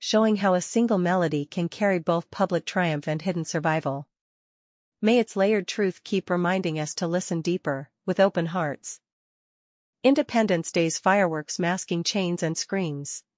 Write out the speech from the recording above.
showing how a single melody can carry both public triumph and hidden survival. May its layered truth keep reminding us to listen deeper, with open hearts. Independence Day's fireworks masking chains and screams.